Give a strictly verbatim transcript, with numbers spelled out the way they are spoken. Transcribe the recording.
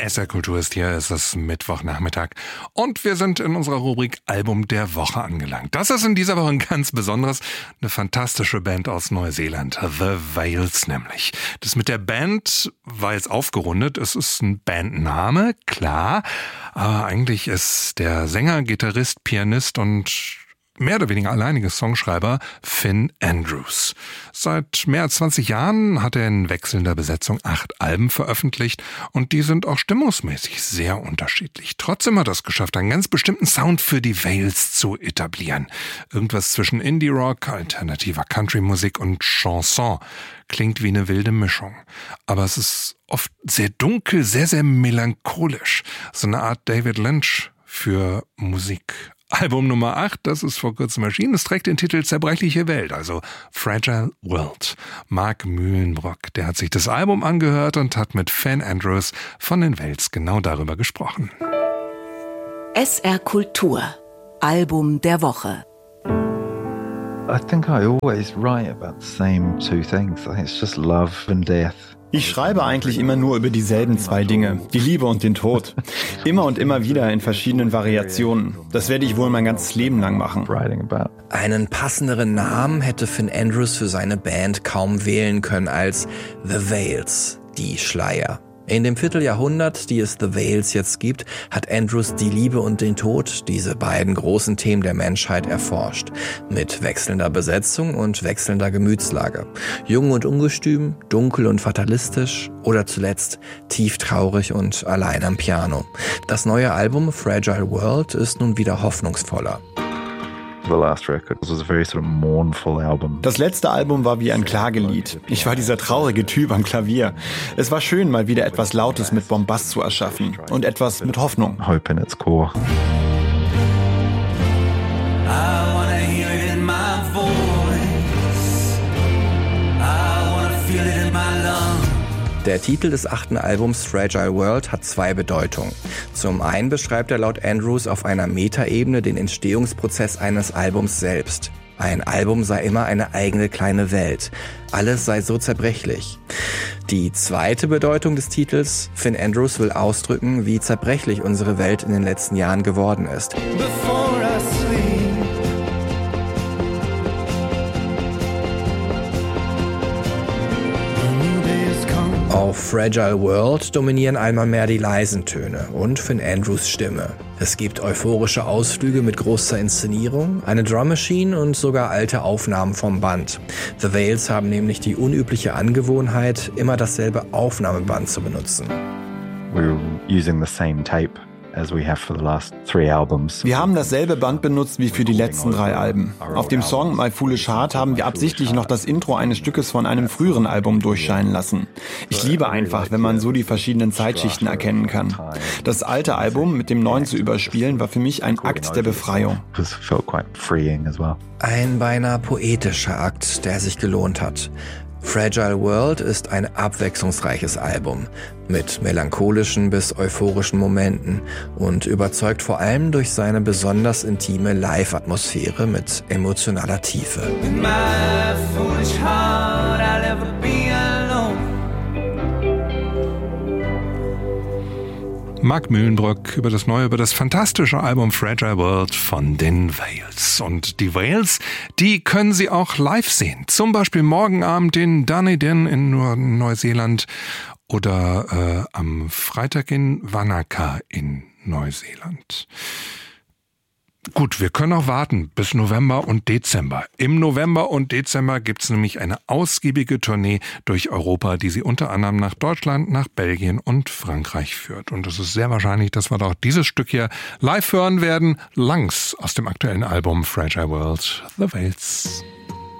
S R Kultur ist hier, es ist Mittwochnachmittag und wir sind in unserer Rubrik Album der Woche angelangt. Das ist in dieser Woche ein ganz besonderes, eine fantastische Band aus Neuseeland, The Vales nämlich. Das mit der Band war jetzt aufgerundet, es ist ein Bandname, klar, aber eigentlich ist der Sänger, Gitarrist, Pianist und mehr oder weniger alleinige Songschreiber Finn Andrews. Seit mehr als zwanzig Jahren hat er in wechselnder Besetzung acht Alben veröffentlicht und die sind auch stimmungsmäßig sehr unterschiedlich. Trotzdem hat er es geschafft, einen ganz bestimmten Sound für die Vales zu etablieren. Irgendwas zwischen Indie-Rock, alternativer Country-Musik und Chanson. Klingt wie eine wilde Mischung. Aber es ist oft sehr dunkel, sehr, sehr melancholisch. So eine Art David Lynch für Musik. Album Nummer acht, das ist vor kurzem erschienen. Es trägt den Titel Zerbrechliche Welt, also Fragile World. Mark Mühlenbrock, der hat sich das Album angehört und hat mit Finn Andrews von den Vales genau darüber gesprochen. S R Kultur, Album der Woche. I think I always write about the same two things. I think it's just love and death. Ich schreibe eigentlich immer nur über dieselben zwei Dinge, die Liebe und den Tod. Immer und immer wieder in verschiedenen Variationen. Das werde ich wohl mein ganzes Leben lang machen. Einen passenderen Namen hätte Finn Andrews für seine Band kaum wählen können als The Vales, die Schleier. In dem Vierteljahrhundert, die es The Vales jetzt gibt, hat Andrews die Liebe und den Tod, diese beiden großen Themen der Menschheit, erforscht. Mit wechselnder Besetzung und wechselnder Gemütslage. Jung und ungestüm, dunkel und fatalistisch oder zuletzt tief traurig und allein am Piano. Das neue Album Fragile World ist nun wieder hoffnungsvoller. The last record was a very sort of mournful album. Das letzte Album war wie ein Klagelied. Ich war dieser traurige Typ am Klavier. Es war schön, mal wieder etwas Lautes mit Bombast zu erschaffen und etwas mit Hoffnung. Hope in its core. I wanna hear it in my voice. I wanna feel it in my lungs. Der Titel des achten Albums Fragile World hat zwei Bedeutungen. Zum einen beschreibt er laut Andrews auf einer Metaebene den Entstehungsprozess eines Albums selbst. Ein Album sei immer eine eigene kleine Welt. Alles sei so zerbrechlich. Die zweite Bedeutung des Titels, Finn Andrews will ausdrücken, wie zerbrechlich unsere Welt in den letzten Jahren geworden ist. Before I sleep. Auf Fragile World dominieren einmal mehr die leisen Töne und Finn Andrews Stimme. Es gibt euphorische Ausflüge mit großer Inszenierung, eine Drum Machine und sogar alte Aufnahmen vom Band. The Vales haben nämlich die unübliche Angewohnheit, immer dasselbe Aufnahmeband zu benutzen. We're using the same tape as we have for the last three albums. Wir haben dasselbe Band benutzt wie für die letzten drei Alben. Auf dem Song My Foolish Heart haben wir absichtlich noch das Intro eines Stückes von einem früheren Album durchscheinen lassen. Ich liebe einfach, wenn man so die verschiedenen Zeitschichten erkennen kann. Das alte Album mit dem neuen zu überspielen, war für mich ein Akt der Befreiung. It felt quite freeing as well. Ein beinahe poetischer Akt, der sich gelohnt hat. Fragile World ist ein abwechslungsreiches Album mit melancholischen bis euphorischen Momenten und überzeugt vor allem durch seine besonders intime Live-Atmosphäre mit emotionaler Tiefe. With my foolish heart, I'll ever be alone. Mark Mühlenbrock über das neue, über das fantastische Album Fragile World von den Vales. Und die Vales, die können Sie auch live sehen. Zum Beispiel morgen Abend in Dunedin in Neuseeland oder äh, am Freitag in Wanaka in Neuseeland. Gut, wir können auch warten bis November und Dezember. Im November und Dezember gibt's nämlich eine ausgiebige Tournee durch Europa, die sie unter anderem nach Deutschland, nach Belgien und Frankreich führt. Und es ist sehr wahrscheinlich, dass wir auch dieses Stück hier live hören werden, langs aus dem aktuellen Album Fragile World, The Vales.